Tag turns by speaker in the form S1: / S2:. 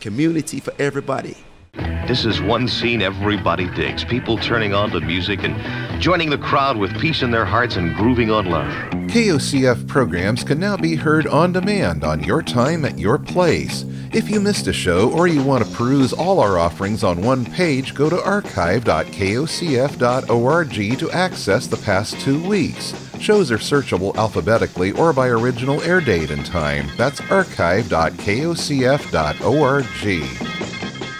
S1: community for everybody.
S2: This is one scene everybody digs. People turning on to music and joining the crowd with peace in their hearts and grooving on love.
S3: KOCF programs can now be heard on demand on your time at your place. If you missed a show or you want to peruse all our offerings on one page, go to archive.kocf.org to access the past 2 weeks. Shows are searchable alphabetically or by original air date and time. That's archive.kocf.org.